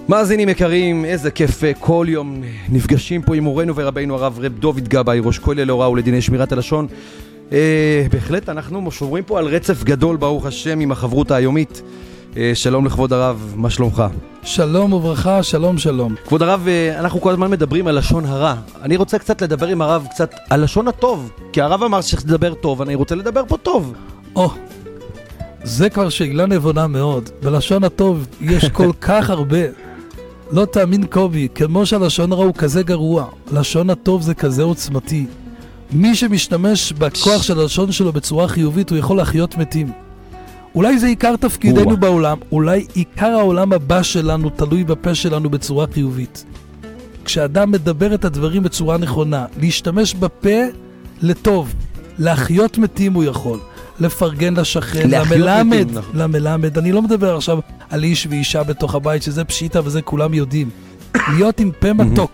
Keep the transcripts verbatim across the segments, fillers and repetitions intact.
מאזינים יקרים, איזה כיף, כל יום נפגשים פה עם מורנו ורבינו הרב רב דוד גבאי, ראש כולל להוראה ולדיני שמירת הלשון. אה, בהחלט אנחנו שומרים פה על רצף גדול, ברוך השם, עם החברות היומית. אה, שלום לכבוד הרב, מה שלומך? שלום וברכה, שלום שלום. כבוד הרב, אנחנו כל הזמן מדברים על לשון הרע. אני רוצה קצת לדבר עם הרב קצת על לשון הטוב, כי הרב אמר שצריך לדבר טוב, אני רוצה לדבר פה טוב. או, זה כבר שאלה נבונה מאוד. בלשון הטוב יש כל כך הרבה. לא תאמין קובי, כמו שהלשון הרע הוא כזה גרוע, לשון הטוב זה כזה עוצמתי. מי שמשתמש בכוח של הלשון שלו בצורה חיובית, הוא יכול להחיות מתים. אולי זה עיקר תפקידנו בעולם, אולי עיקר העולם הבא שלנו תלוי בפה שלנו בצורה חיובית. כשאדם מדבר את הדברים בצורה נכונה, להשתמש בפה לטוב, להחיות מתים הוא יכול, לפרגן לשכן, למלמד, למלמד. אני לא מדבר עכשיו על איש ואישה בתוך הבית, שזה פשיטה וזה כולם יודעים. להיות עם פה מתוק,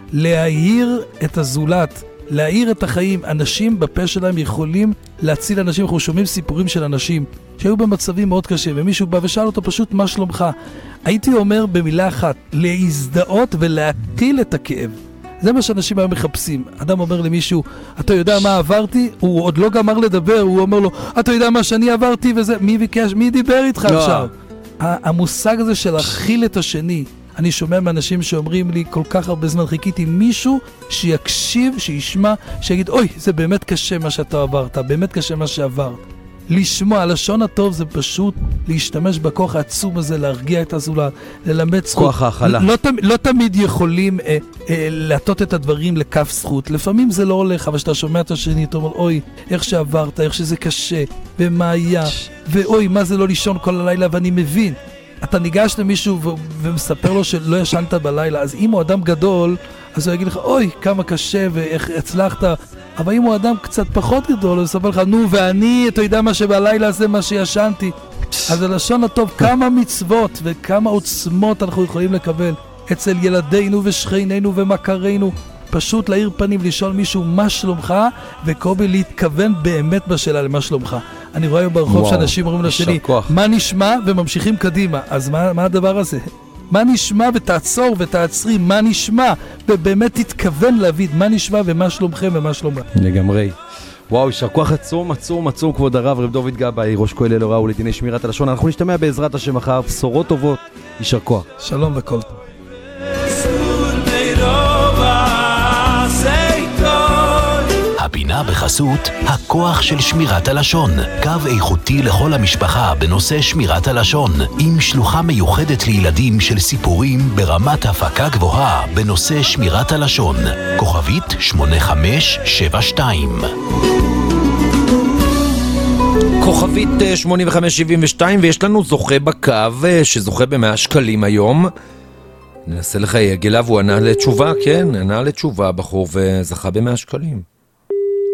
להעיר את הזולת, להעיר את החיים. אנשים בפה שלהם יכולים להציל אנשים. אנחנו שומעים סיפורים של אנשים שהיו במצבים מאוד קשים, ומישהו בא ושאל אותו פשוט מה שלומך. הייתי אומר במילה אחת, להזדהות ולהכיל את הכאב. זה מה שאנשים היום מחפשים. אדם אומר למישהו, אתה יודע מה עברתי? הוא עוד לא גמר לדבר, הוא אומר לו, אתה יודע מה שאני עברתי וזה, מי ביקש, מי דיבר איתך עכשיו? המושג הזה של להכיל את השני, אני שומע מאנשים שאומרים לי, כל כך הרבה זמן חיכיתי מישהו שיקשיב, שישמע, שיגיד, אוי, זה באמת קשה מה שאתה עברת, באמת קשה מה שעברת. לשמוע, הלשון הטוב זה פשוט להשתמש בכוח העצום הזה, להרגיע את הזולת, ללמד זכות. כוח ההכלה. לא, לא תמיד יכולים אה, אה, להטות את הדברים לכף זכות. לפעמים זה לא הולך, אבל שאתה שומע את השני, אתה אומר, אוי, איך שעברת, איך שזה קשה, ומה היה, ואוי, מה זה לא לישון כל הלילה, ואני מבין. אתה ניגש למישהו ו- ומספר לו שלא ישנת בלילה, אז אם הוא אדם גדול, אז הוא יגיד לך, אוי, כמה קשה ואיך הצלחת. אבל אם הוא אדם קצת פחות גדול, הוא יספר לך, נו, ואני, אתה יודע מה שבלילה זה מה שישנתי. אז הלשון הטוב, כמה מצוות וכמה עוצמות אנחנו יכולים לקבל אצל ילדינו ושכנינו ומכרינו. פשוט להאיר פנים, לשאול מישהו מה שלומך, וקובי להתכוון באמת בשאלה למה שלומך. אני רואה ברחוב שאנשים אומרים לשני, מה נשמע, וממשיכים קדימה. אז מה, מה הדבר הזה? מה נשמע ותעצור ותעצרי, מה נשמע, ובאמת תתכוון להבין מה נשמע ומה שלומכם ומה שלומך. לגמרי. וואו, יישר כוח עצום, עצום, עצום, כבוד הרב רב דוד גבאי, ראש כולל להוראה ולדיני שמירת הלשון. אנחנו נשתמע בעזרת השם מחר, בשורות טובות, יישר כוח. שלום וכל טוב. הפינה בחסות הכוח של שמירת הלשון, קו איכותי לכל המשפחה בנושא שמירת הלשון, עם שלוחה מיוחדת לילדים של סיפורים ברמת הפקה גבוהה בנושא שמירת הלשון. כוכבית שמונה חמש שבע שתיים. כוכבית שמונה חמש שבע שתיים, ויש לנו זוכה בקו שזוכה ב-מאה שקלים היום. ננסה לחייג אליו, הוא ענה לתשובה, כן, ענה לתשובה בחור וזכה ב-מאה שקלים.